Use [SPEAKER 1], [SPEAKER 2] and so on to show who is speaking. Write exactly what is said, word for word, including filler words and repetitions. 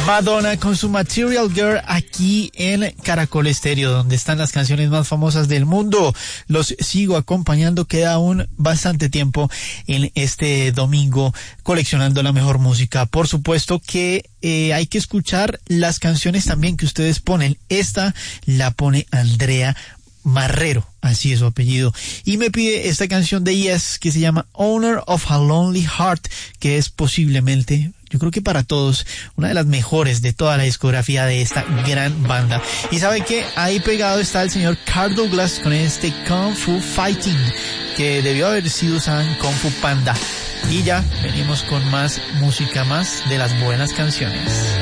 [SPEAKER 1] Madonna con su Material Girl aquí en Caracol Estéreo, donde están las canciones más famosas del mundo. Los sigo acompañando, queda aún bastante tiempo en este domingo coleccionando la mejor música. Por supuesto que eh, hay que escuchar las canciones también que ustedes ponen. Esta la pone Andrea Marrero, así es su apellido, y me pide esta canción de Yes que se llama Owner of a Lonely Heart, que es posiblemente, yo creo que para todos, una de las mejores de toda la discografía de esta gran banda. Y sabe que ahí pegado está el señor Carl Douglas con este Kung Fu Fighting, que debió haber sido usado en Kung Fu Panda. Y ya venimos con más música, más de las buenas canciones.